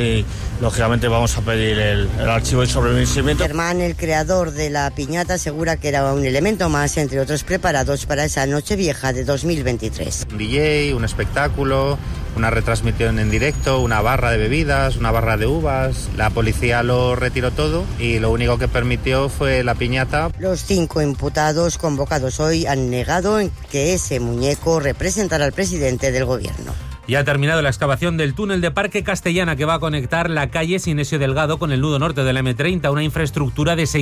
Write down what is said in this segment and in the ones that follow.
y lógicamente vamos a pedir el archivo de sobreseimiento. Germán, el creador de la piñata, asegura que era un elemento más entre otros preparados para esa Nochevieja de 2023. Un DJ, un espectáculo, una retransmisión en directo, una barra de bebidas, una barra de uvas. La policía lo retiró todo y lo único que permitió fue la piñata. Los 5 imputados convocados hoy han negado que ese muñeco representará al presidente del gobierno. Ya ha terminado la excavación del túnel de Parque Castellana que va a conectar la calle Sinesio Delgado con el nudo norte de la M30, una infraestructura de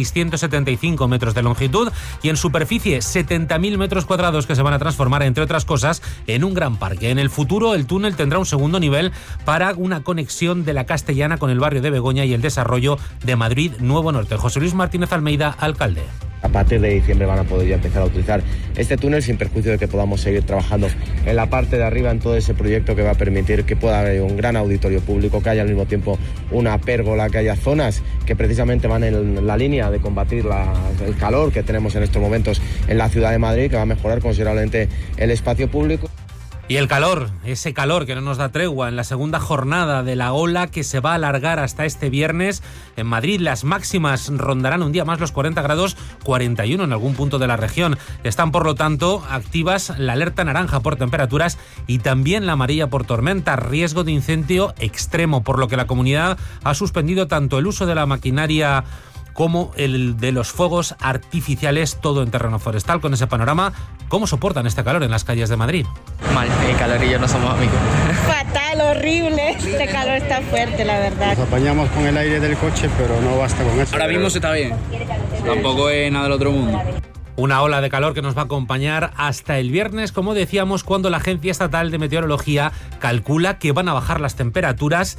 675 metros de longitud y en superficie 70.000 metros cuadrados que se van a transformar, entre otras cosas, en un gran parque. En el futuro, el túnel tendrá un segundo nivel para una conexión de la Castellana con el barrio de Begoña y el desarrollo de Madrid Nuevo Norte. José Luis Martínez Almeida, alcalde. A partir de diciembre van a poder ya empezar a utilizar este túnel sin perjuicio de que podamos seguir trabajando en la parte de arriba en todo ese proyecto que va a permitir que pueda haber un gran auditorio público, que haya al mismo tiempo una pérgola, que haya zonas que precisamente van en la línea de combatir el calor que tenemos en estos momentos en la ciudad de Madrid, que va a mejorar considerablemente el espacio público. Y el calor, ese calor que no nos da tregua en la segunda jornada de la ola que se va a alargar hasta este viernes. En Madrid las máximas rondarán un día más los 40 grados, 41 en algún punto de la región. Están, por lo tanto, activas la alerta naranja por temperaturas y también la amarilla por tormenta, riesgo de incendio extremo, por lo que la comunidad ha suspendido tanto el uso de la maquinaria como el de los fuegos artificiales, todo en terreno forestal. Con ese panorama, ¿cómo soportan este calor en las calles de Madrid? Mal, el calor y yo no somos amigos. Fatal, horrible. Este calor está fuerte, la verdad. Nos apañamos con el aire del coche, pero no basta con eso. Ahora mismo se está bien. Tampoco es nada del otro mundo. Una ola de calor que nos va a acompañar hasta el viernes, como decíamos, cuando la Agencia Estatal de Meteorología calcula que van a bajar las temperaturas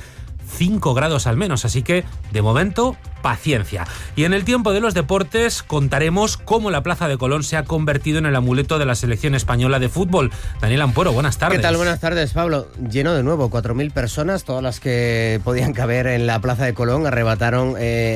5 grados al menos, así que de momento paciencia. Y en el tiempo de los deportes contaremos cómo la Plaza de Colón se ha convertido en el amuleto de la selección española de fútbol. Daniel Ampuero, buenas tardes. ¿Qué tal? Buenas tardes, Pablo. Lleno de nuevo, 4.000 personas, todas las que podían caber en la Plaza de Colón, abarrotaron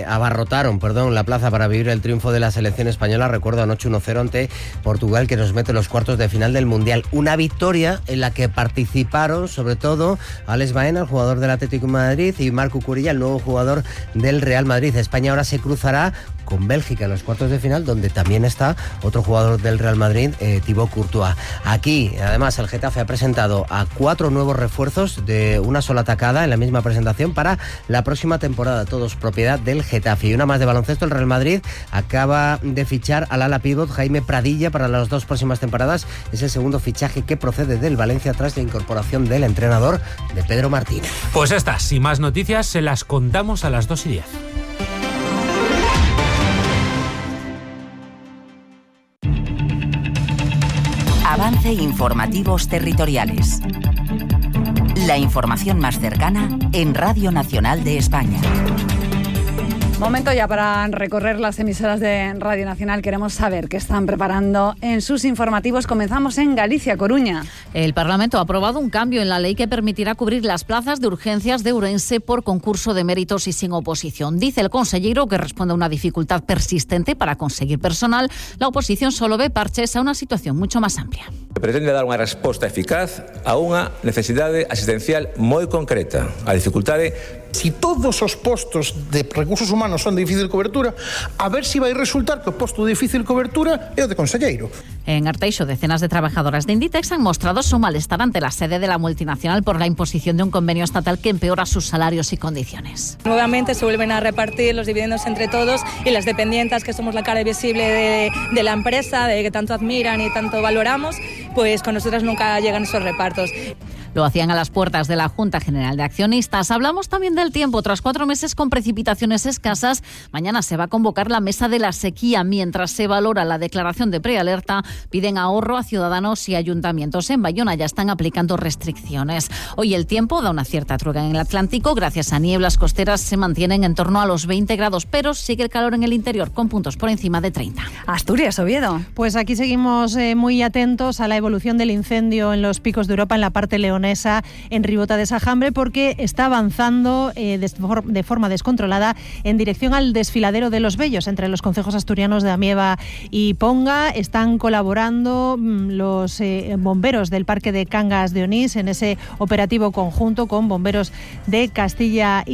la plaza para vivir el triunfo de la selección española. Recuerdo anoche 1-0 ante Portugal, que nos mete en los cuartos de final del Mundial. Una victoria en la que participaron sobre todo Alex Baena, el jugador del Atlético de Madrid, y Marc Cucurella, el nuevo jugador del Real Madrid. España ahora se cruzará con Bélgica en los cuartos de final, donde también está otro jugador del Real Madrid, Thibaut Courtois. Aquí, además, el Getafe ha presentado a 4 nuevos refuerzos de una sola tacada en la misma presentación para la próxima temporada, todos propiedad del Getafe. Y una más de baloncesto, el Real Madrid acaba de fichar al ala pívot Jaime Pradilla para las 2 próximas temporadas. Es el segundo fichaje que procede del Valencia tras la incorporación del entrenador de Pedro Martínez. Pues estas y más noticias se las contamos a las 2:10. Avance Informativos Territoriales. La información más cercana en Radio Nacional de España. Momento ya para recorrer las emisoras de Radio Nacional. Queremos saber qué están preparando en sus informativos. Comenzamos en Galicia, Coruña. El Parlamento ha aprobado un cambio en la ley que permitirá cubrir las plazas de urgencias de Ourense por concurso de méritos y sin oposición. Dice el consellero que responde a una dificultad persistente para conseguir personal. La oposición solo ve parches a una situación mucho más amplia. Pretende dar unha resposta eficaz a unha necesidade asistencial moi concreta, a dificultade. Si todos os postos de recursos humanos son de difícil cobertura, a ver si vai resultar que o posto de difícil cobertura é o de conselleiro. En Arteixo, decenas de trabajadoras de Inditex han mostrado su malestar ante la sede de la multinacional por la imposición de un convenio estatal que empeora sus salarios y condiciones. Nuevamente se vuelven a repartir los dividendos entre todos y las dependientes, que somos la cara visible de la empresa, de que tanto admiran y tanto valoramos, pues con nosotras nunca llegan esos repartos. Lo hacían a las puertas de la Junta General de Accionistas. Hablamos también del tiempo. Tras 4 meses con precipitaciones escasas, mañana se va a convocar la mesa de la sequía. Mientras se valora la declaración de prealerta, piden ahorro a ciudadanos y ayuntamientos. En Bayona ya están aplicando restricciones. Hoy el tiempo da una cierta tregua en el Atlántico. Gracias a nieblas costeras se mantienen en torno a los 20 grados, pero sigue el calor en el interior con puntos por encima de 30. Asturias, Oviedo. Pues aquí seguimos muy atentos a la evolución del incendio en los Picos de Europa, en la parte leonesa, en Ribota de Sajambre, porque está avanzando de forma descontrolada en dirección al desfiladero de Los Bellos. Entre los concejos asturianos de Amieva y Ponga están colaborando los bomberos del Parque de Cangas de Onís en ese operativo conjunto con bomberos de Castilla y